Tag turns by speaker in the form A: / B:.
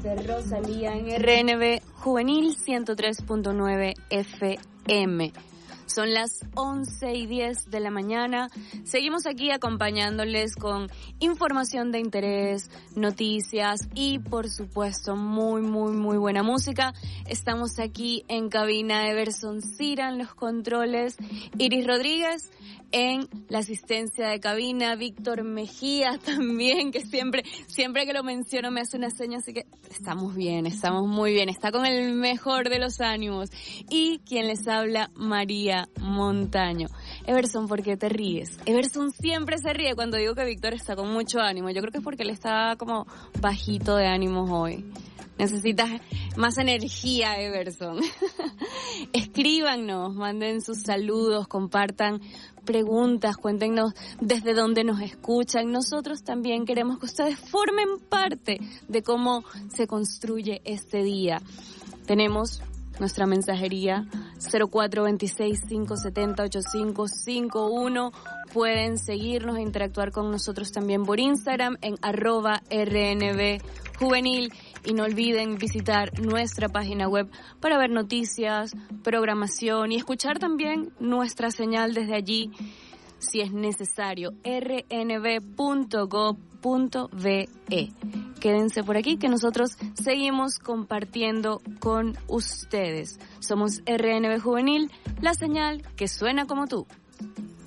A: de Rosalía en RNB Juvenil 103.9 FM. Son las 11:10 de la mañana. Seguimos aquí acompañándoles con información de interés, noticias y, por supuesto, muy buena música. Estamos aquí en cabina. Everson Cira en los controles, Iris Rodríguez en la asistencia de cabina, Víctor Mejía también, que siempre que lo menciono me hace una seña, así que estamos muy bien, está con el mejor de los ánimos. Y quien les habla, María Montaño. Everson, ¿por qué te ríes? Everson siempre se ríe cuando digo que Víctor está con mucho ánimo. Yo creo que es porque él está como bajito de ánimos hoy. Necesitas más energía, Everson. Escríbanos, manden sus saludos, compartan preguntas, cuéntenos desde dónde nos escuchan. Nosotros también queremos que ustedes formen parte de cómo se construye este día. Tenemos nuestra mensajería 0426-570-8551. Pueden seguirnos e interactuar con nosotros también por Instagram en @RNBjuvenil. Y no olviden visitar nuestra página web para ver noticias, programación y escuchar también nuestra señal desde allí, si es necesario, rnb.gov.be. Quédense por aquí que nosotros seguimos compartiendo con ustedes. Somos RNB Juvenil, la señal que suena como tú.